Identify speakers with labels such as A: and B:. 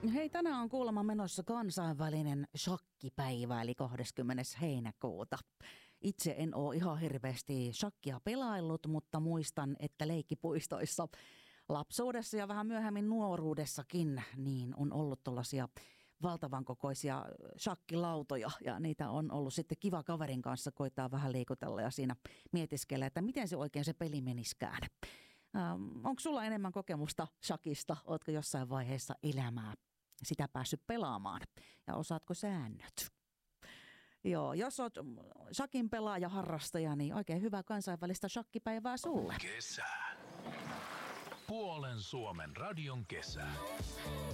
A: Hei, tänään on kuulemma menossa kansainvälinen shakkipäivä, eli 20. heinäkuuta. Itse en ole ihan hirveästi shakkia pelaillut, mutta muistan, että leikkipuistoissa lapsuudessa ja vähän myöhemmin nuoruudessakin niin on ollut tuollaisia valtavan kokoisia shakkilautoja. Ja niitä on ollut sitten kiva kaverin kanssa koittaa vähän liikutella ja siinä mietiskellä, että miten se oikein se peli meniskään. Onko sulla enemmän kokemusta shakista? Ootko jossain vaiheessa elämää sitä päässyt pelaamaan? Ja osaatko säännöt? Joo, jos oot shakin pelaaja, harrastaja, niin oikein hyvää kansainvälistä shakkipäivää sulle.
B: Kesä. Puolen Suomen radion kesä.